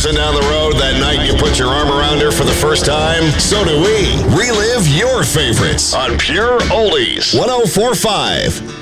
cruising down the road that night you put your arm around her for the first time? So do we. Relive your favorites on Pure Oldies 104.5.